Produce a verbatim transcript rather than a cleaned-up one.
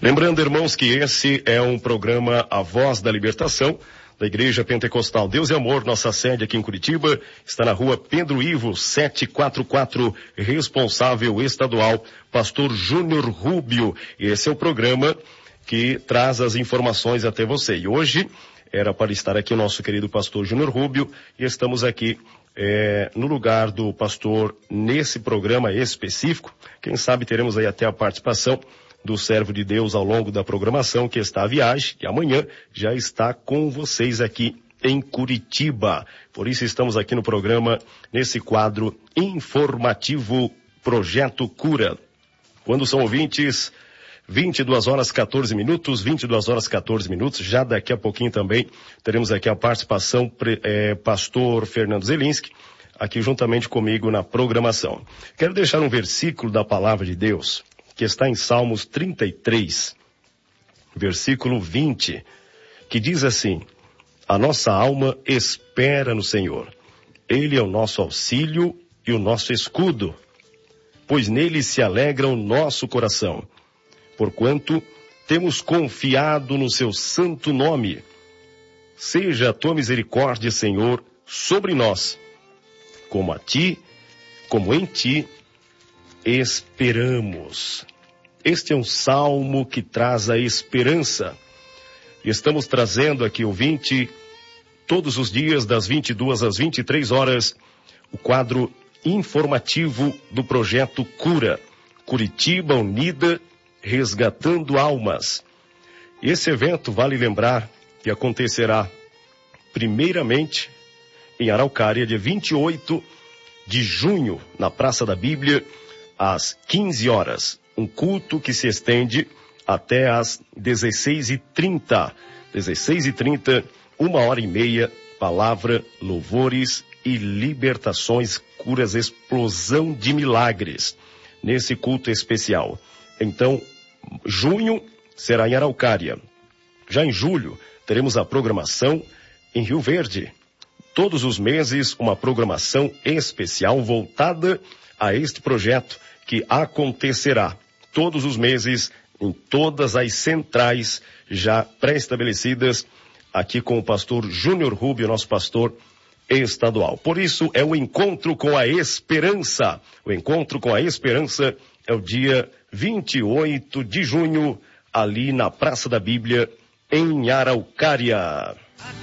Lembrando, irmãos, que esse é um programa A Voz da Libertação, da Igreja Pentecostal Deus e Amor. Nossa sede aqui em Curitiba está na rua Pedro Ivo, setecentos e quarenta e quatro, responsável estadual, pastor Júnior Rubio. Esse é o programa que traz as informações até você. E hoje era para estar aqui o nosso querido pastor Júnior Rubio, e estamos aqui é, no lugar do pastor nesse programa específico. Quem sabe teremos aí até a participação do servo de Deus ao longo da programação, que está à viagem, que amanhã já está com vocês aqui em Curitiba. Por isso estamos aqui no programa, nesse quadro informativo Projeto Cura. Quando são ouvintes, vinte e duas horas quatorze minutos, vinte e duas horas quatorze minutos, já daqui a pouquinho também teremos aqui a participação, é, pastor Fernando Zelinski, aqui juntamente comigo na programação. Quero deixar um versículo da palavra de Deus, que está em Salmos trinta e três, versículo vinte, que diz assim: a nossa alma espera no Senhor. Ele é o nosso auxílio e o nosso escudo, pois nele se alegra o nosso coração, porquanto temos confiado no seu santo nome. Seja a tua misericórdia, Senhor, sobre nós, como a ti, como em ti esperamos. Este é um salmo que traz a esperança. Estamos trazendo aqui, ouvinte, todos os dias, das vinte e duas às vinte e três horas, o quadro informativo do Projeto Cura. Curitiba Unida, resgatando almas. Esse evento, vale lembrar, que acontecerá primeiramente em Araucária, dia vinte e oito de junho, na Praça da Bíblia, às quinze horas. Um culto que se estende até às dezesseis e trinta. dezesseis e trinta, uma hora e meia, palavra, louvores e libertações, curas, explosão de milagres, nesse culto especial. Então, junho será em Araucária. Já em julho, teremos a programação em Rio Verde. Todos os meses, uma programação especial voltada a este projeto, que acontecerá todos os meses em todas as centrais já pré-estabelecidas, aqui com o pastor Júnior Rubio, nosso pastor estadual. Por isso, é o encontro com a esperança. O encontro com a esperança é o dia vinte e oito de junho, ali na Praça da Bíblia, em Araucária.